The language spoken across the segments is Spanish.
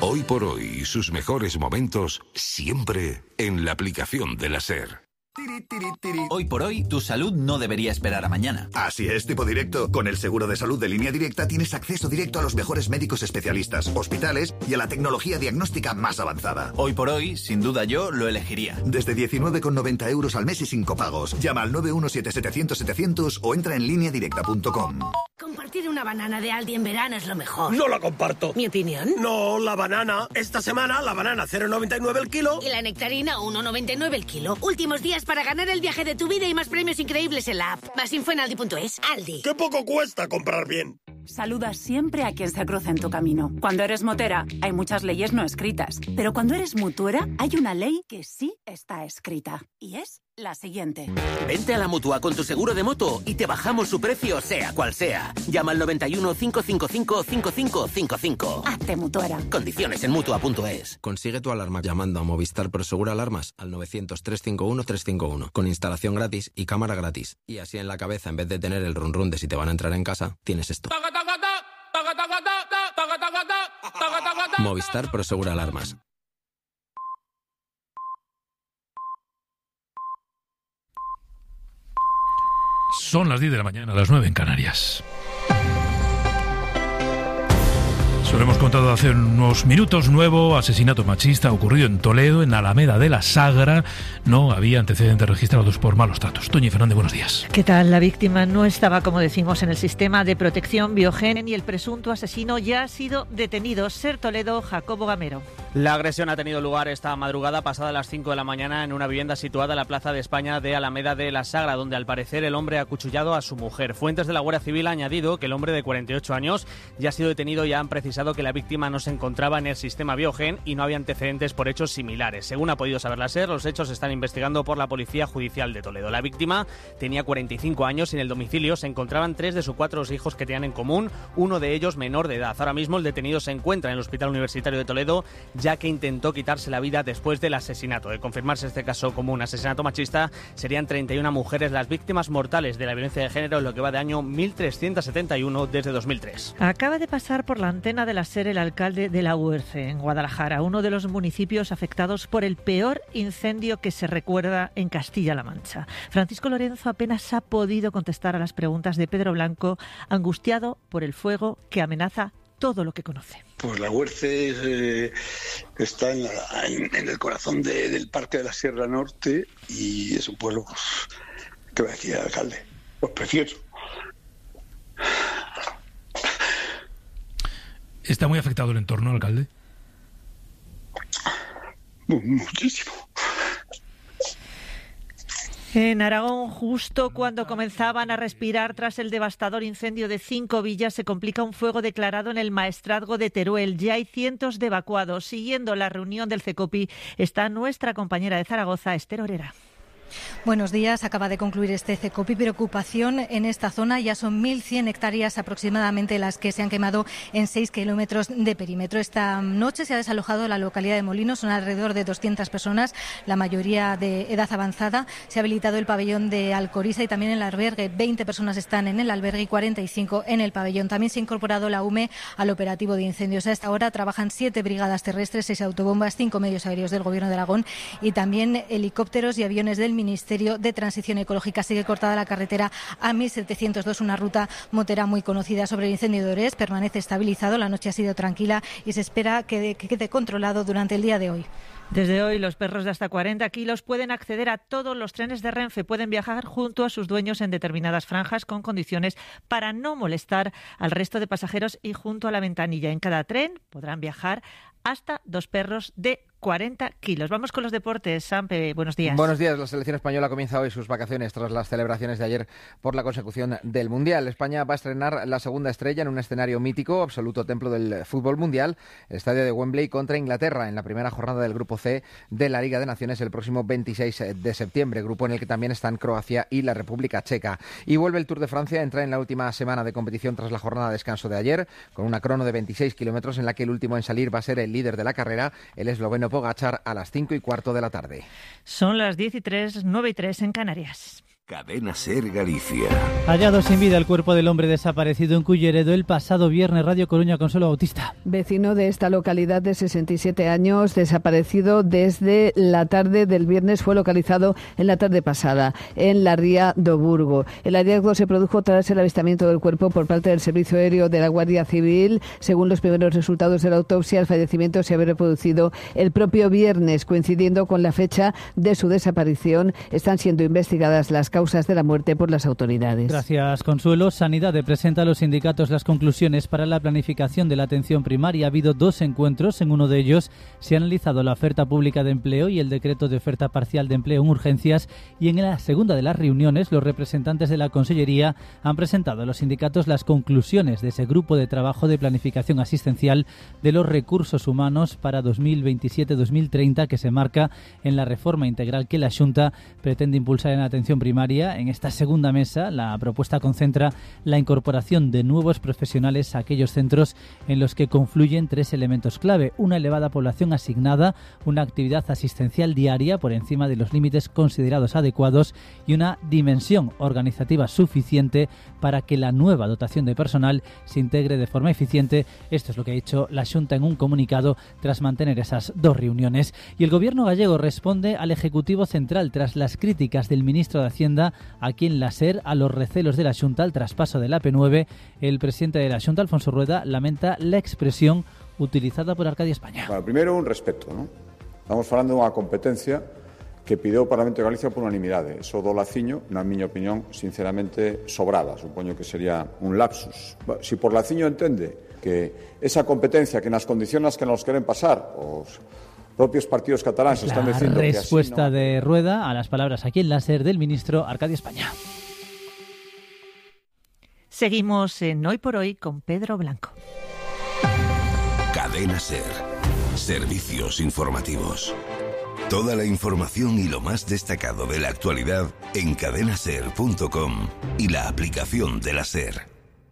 Hoy por hoy y sus mejores momentos siempre en la aplicación de la SER. Hoy por hoy, tu salud no debería esperar a mañana. Así es, Tipo Directo. Con el seguro de salud de Línea Directa tienes acceso directo a los mejores médicos especialistas, hospitales y a la tecnología diagnóstica más avanzada. Hoy por hoy, sin duda yo lo elegiría. Desde 19,90 euros al mes y sin copagos. Llama al 917-700-700 o entra en lineadirecta.com. Compartir una banana de Aldi en verano es lo mejor. No la comparto. ¿Mi opinión? No, la banana. Esta semana la banana 0,99 el kilo. Y la nectarina 1,99 el kilo. Últimos días para ganar el viaje de tu vida y más premios increíbles en la app. Más info en aldi.es. Aldi. ¡Qué poco cuesta comprar bien! Saluda siempre a quien se cruza en tu camino. Cuando eres motera, hay muchas leyes no escritas. Pero cuando eres mutuera, hay una ley que sí está escrita. Y es la siguiente. Vente a la Mutua con tu seguro de moto y te bajamos su precio, sea cual sea. Llama al 91 555 5555. Hazte mutuera. Condiciones en Mutua.es. Consigue tu alarma llamando a Movistar Prosegur Alarmas al 900-351-351. Con instalación gratis y cámara gratis. Y así en la cabeza, en vez de tener el run run de si te van a entrar en casa, tienes esto. Movistar Prosegur Alarmas. Son las 10 de la mañana, las 9 en Canarias. Se lo hemos contado hace unos minutos. Nuevo asesinato machista ocurrido en Toledo, en Alameda de la Sagra. No había antecedentes registrados por malos tratos. Toñi Fernández, buenos días. ¿Qué tal? La víctima no estaba, como decimos, en el sistema de protección Biogen y el presunto asesino ya ha sido detenido. SER Toledo, Jacobo Gamero. La agresión ha tenido lugar esta madrugada pasada las 5 de la mañana en una vivienda situada en la Plaza de España de Alameda de la Sagra, donde al parecer el hombre ha acuchillado a su mujer. Fuentes de la Guardia Civil han añadido que el hombre de 48 años ya ha sido detenido y han precisado que la víctima no se encontraba en el sistema Biogen y no había antecedentes por hechos similares. Según ha podido saber la SER, los hechos se están investigando por la Policía Judicial de Toledo. La víctima tenía 45 años y en el domicilio se encontraban 3 de sus 4 hijos que tenían en común, uno de ellos menor de edad. Ahora mismo el detenido se encuentra en el Hospital Universitario de Toledo, ya que intentó quitarse la vida después del asesinato. De confirmarse este caso como un asesinato machista, serían 31 mujeres las víctimas mortales de la violencia de género en lo que va de año 1371 desde 2003. Acaba de pasar por la antena de la SER el alcalde de La Huerce, en Guadalajara, uno de los municipios afectados por el peor incendio que se recuerda en Castilla-La Mancha. Francisco Lorenzo apenas ha podido contestar a las preguntas de Pedro Blanco, angustiado por el fuego que amenaza todo lo que conoce. Pues La Huerce está en el corazón del Parque de la Sierra Norte y es un pueblo, pues, ¿qué va a decir el alcalde? Pues precioso. ¿Está muy afectado el entorno, alcalde? Muchísimo. En Aragón, justo cuando comenzaban a respirar tras el devastador incendio de 5 villas, se complica un fuego declarado en el maestrazgo de Teruel. Ya hay cientos de evacuados. Siguiendo la reunión del CECOPI está nuestra compañera de Zaragoza, Esther Orera. Buenos días. Acaba de concluir este CECOPI. Preocupación en esta zona. Ya son 1.100 hectáreas aproximadamente las que se han quemado en 6 kilómetros de perímetro. Esta noche se ha desalojado la localidad de Molinos. Son alrededor de 200 personas, la mayoría de edad avanzada. Se ha habilitado el pabellón de Alcoriza y también el albergue. 20 personas están en el albergue y 45 en el pabellón. También se ha incorporado la UME al operativo de incendios. A esta hora trabajan 7 brigadas terrestres, 6 autobombas, 5 medios aéreos del Gobierno de Aragón y también helicópteros y aviones del Ministerio de Transición Ecológica. Sigue cortada la carretera A1702, una ruta motera muy conocida. Sobre el incendio de Orés, permanece estabilizado, la noche ha sido tranquila y se espera que quede controlado durante el día de hoy. Desde hoy, los perros de hasta 40 kilos pueden acceder a todos los trenes de Renfe. Pueden viajar junto a sus dueños en determinadas franjas con condiciones para no molestar al resto de pasajeros y junto a la ventanilla. En cada tren podrán viajar hasta 2 perros de 40 kilos. Vamos con los deportes. Sampe, buenos días. Buenos días. La selección española comienza hoy sus vacaciones tras las celebraciones de ayer por la consecución del Mundial. España va a estrenar la segunda estrella en un escenario mítico, absoluto templo del fútbol mundial, el estadio de Wembley contra Inglaterra en la primera jornada del Grupo C de la Liga de Naciones el próximo 26 de septiembre, grupo en el que también están Croacia y la República Checa. Y vuelve el Tour de Francia, entra en la última semana de competición tras la jornada de descanso de ayer, con una crono de 26 kilómetros en la que el último en salir va a ser el líder de la carrera, el esloveno Pogačar, a las 5:15 de la tarde. Son las 10:03, 9:03 en Canarias. Cadena SER Galicia. Hallado sin vida el cuerpo del hombre desaparecido en Culleredo el pasado viernes. Radio Coruña, Consuelo Bautista. Vecino de esta localidad de 67 años, desaparecido desde la tarde del viernes, fue localizado en la tarde pasada en la Ría do Burgo. El hallazgo se produjo tras el avistamiento del cuerpo por parte del Servicio Aéreo de la Guardia Civil. Según los primeros resultados de la autopsia, el fallecimiento se habría producido el propio viernes, coincidiendo con la fecha de su desaparición. Están siendo investigadas las causas de la muerte por las autoridades. Gracias, Consuelo. Sanidad presenta a los sindicatos las conclusiones para la planificación de la atención primaria. Ha habido 2 encuentros. En uno de ellos se ha analizado la oferta pública de empleo y el decreto de oferta parcial de empleo en urgencias, y en la segunda de las reuniones los representantes de la Consellería han presentado a los sindicatos las conclusiones de ese grupo de trabajo de planificación asistencial de los recursos humanos para 2027-2030 que se marca en la reforma integral que la Xunta pretende impulsar en la atención primaria. En esta segunda mesa, la propuesta concentra la incorporación de nuevos profesionales a aquellos centros en los que confluyen 3 elementos clave: una elevada población asignada, una actividad asistencial diaria por encima de los límites considerados adecuados y una dimensión organizativa suficiente para que la nueva dotación de personal se integre de forma eficiente. Esto es lo que ha dicho la Xunta en un comunicado tras mantener esas 2 reuniones. Y el Gobierno gallego responde al Ejecutivo Central tras las críticas del ministro de Hacienda aquí en la SER a los recelos de la Xunta al traspaso de la P9. El presidente de la Xunta, Alfonso Rueda, lamenta la expresión utilizada por Arcadia España. Bueno, primeiro, un respeto, ¿no? Estamos falando dunha competencia que pideu o Parlamento de Galicia por unanimidade. Eso do laciño, na miña opinión, sinceramente, sobrada. Supoño que sería un lapsus. Si por laciño entende que esa competencia que nas condiciones que nos queren pasar os propios partidos catalanes están diciendo que así no. Respuesta de Rueda a las palabras aquí en la SER del ministro Arcadia España. Seguimos en Hoy por Hoy con Pedro Blanco. Cadena SER. Servicios informativos. Toda la información y lo más destacado de la actualidad en cadenaser.com y la aplicación de la SER.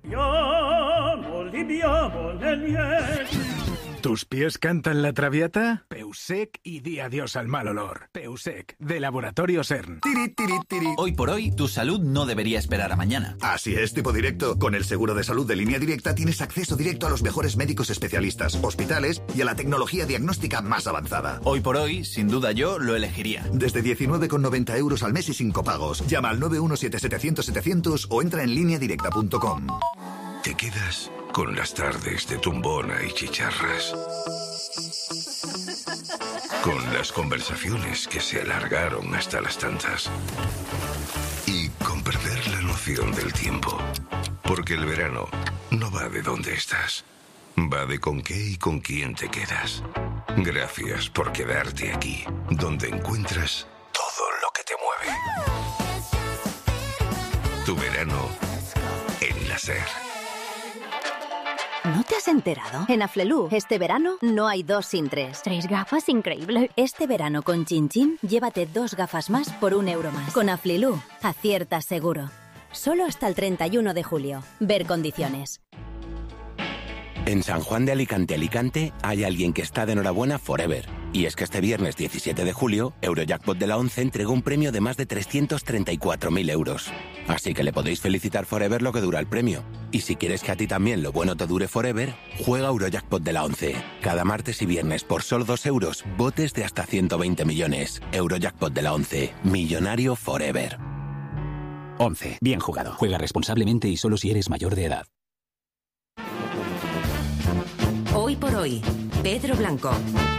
¿Tus pies cantan la traviata? Peusec y di adiós al mal olor. Peusec, de Laboratorio CERN. Hoy por hoy, tu salud no debería esperar a mañana. Así es, tipo directo. Con el seguro de salud de Línea Directa tienes acceso directo a los mejores médicos especialistas, hospitales y a la tecnología diagnóstica más avanzada. Hoy por hoy, sin duda yo lo elegiría. Desde 19,90 euros al mes y sin copagos. Llama al 917-700-700 o entra en lineadirecta.com. Te quedas con las tardes de tumbona y chicharras. Con las conversaciones que se alargaron hasta las tantas. Y con perder la noción del tiempo. Porque el verano no va de dónde estás. Va de con qué y con quién te quedas. Gracias por quedarte aquí, donde encuentras todo lo que te mueve. Tu verano en la SER. ¿No te has enterado? En Aflelu, este verano no hay 2 sin 3. 3 gafas, increíble. Este verano con Chin Chin, llévate 2 gafas más por €1 más. Con Aflelu, aciertas seguro. Solo hasta el 31 de julio. Ver condiciones. En San Juan de Alicante hay alguien que está de enhorabuena forever. Y es que este viernes 17 de julio, Eurojackpot de la 11 entregó un premio de más de 334.000 euros. Así que le podéis felicitar forever lo que dura el premio. Y si quieres que a ti también lo bueno te dure forever, juega Eurojackpot de la 11. Cada martes y viernes por solo 2 euros, botes de hasta 120 millones. Eurojackpot de la 11. Millonario forever. 11. Bien jugado. Juega responsablemente y solo si eres mayor de edad. Hoy por hoy, Pedro Blanco.